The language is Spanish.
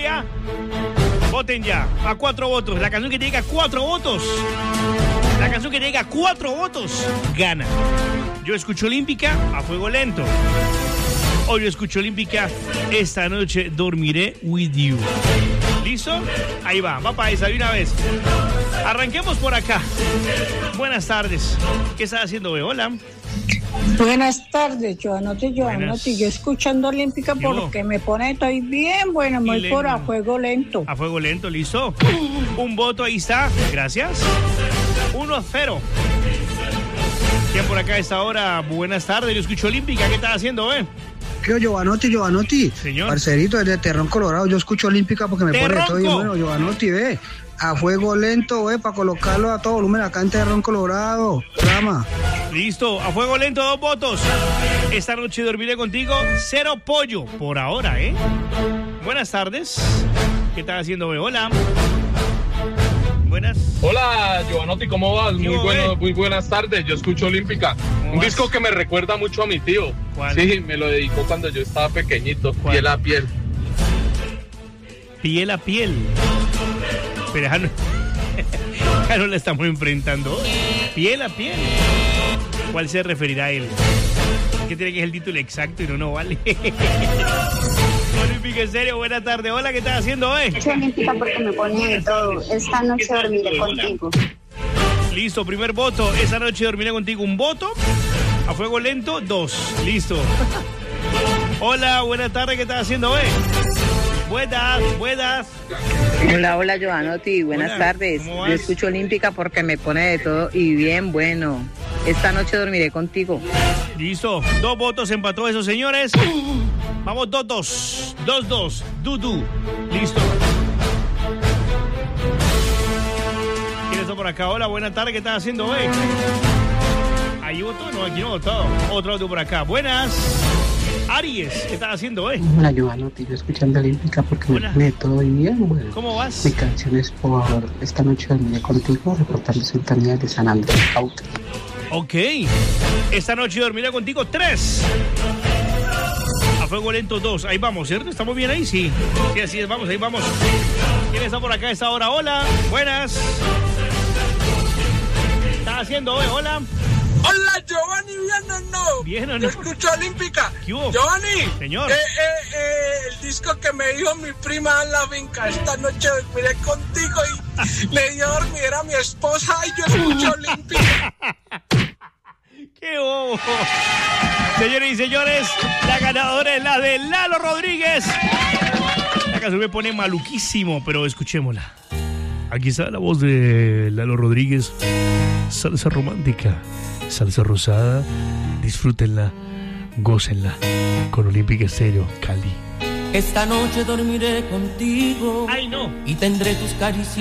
ya. Voten ya. A 4 votos. La canción que llega a 4 votos. La canción que llega a 4 votos gana. Yo escucho Olímpica a fuego lento. O yo escucho Olímpica, esta noche dormiré with you. ¿Listo? Ahí va para esa de una vez. Arranquemos por acá. Buenas tardes. ¿Qué estás haciendo, Beo? Hola. Buenas tardes, Joanotti. Yo escuchando Olímpica porque me pone, estoy bien, bueno, muy por a fuego lento. A fuego lento, listo. Un voto, ahí está. Gracias. 1-0. ¿Quién por acá a esta hora? Buenas tardes, yo escucho Olímpica. ¿Qué estás haciendo, ¿Qué, Giovanotti? Señor. Parcerito, desde Terrón, Colorado, yo escucho Olímpica porque me pone todo bien. Bueno, Giovanotti, ve. A fuego lento, para colocarlo a todo volumen acá en Terrón, Colorado. Rama. Listo, a fuego lento, 2 votos. Esta noche dormiré contigo, 0 pollo. Por ahora, Buenas tardes. ¿Qué estás haciendo, Beo? Hola. Buenas. Hola, Giovanotti, ¿cómo vas? Muy buenas tardes. Yo escucho Olímpica. Un disco que me recuerda mucho a mi tío. ¿Cuál? Sí, me lo dedicó cuando yo estaba pequeñito. ¿Cuál? Piel a piel. Piel a piel. Pero ya no la estamos enfrentando. Piel a piel. ¿Cuál se referirá a él? Es que tiene que ser el título exacto y no vale. Olímpica, en serio, buena tarde. Hola, ¿qué estás haciendo hoy? Olímpica porque me pone de todo. Esta noche dormiré contigo. Listo, primer voto. Esta noche dormiré contigo. Un voto. A fuego lento, 2. Listo. Hola, buena tarde. ¿Qué estás haciendo hoy? Buenas. Hola, Giovanotti. Buenas tardes. Yo escucho Olímpica porque me pone de todo y bien bueno. Esta noche dormiré contigo. Listo. 2 votos, empató eso, señores. Vamos, 2-2. 2-2. Dudu. Listo. ¿Quién está por acá? Hola, buena tarde. ¿Qué estás haciendo hoy? ¿Ahí votó? No, aquí no votó. Otro audio por acá. Buenas. Aries, ¿qué estás haciendo hoy? Hola, Giovanotti, yo escuchando Olímpica porque me pone todo bien, bueno. ¿Cómo vas? Mi canción es por esta noche dormiré contigo, reportando sintonía de San Andrés, Cauca. Ok. Esta noche dormiré contigo, 3. A fuego lento, 2. Ahí vamos, ¿cierto? ¿Estamos bien ahí? Sí. Sí, así es, vamos, ahí vamos. ¿Quién está por acá a esta hora? Hola, buenas. ¿Qué estás haciendo hoy? Hola. Hola, Giovanni, ¿bien o no? Bien o no. Yo escucho Olímpica. ¿Qué hubo? Giovanni. Señor. El disco que me dijo mi prima en la finca, esta noche dormiré contigo y le dio a dormir a mi esposa y yo escucho Olímpica. ¡Qué bobo! Señores y señores, la ganadora es la de Lalo Rodríguez. La canción me pone maluquísimo, pero escuchémosla. Aquí está la voz de Lalo Rodríguez. Salsa romántica, salsa rosada. Disfrútenla, gócenla con Olímpica Estéreo, Cali. Esta noche dormiré contigo. ¡Ay, no! Y tendré tus caricias.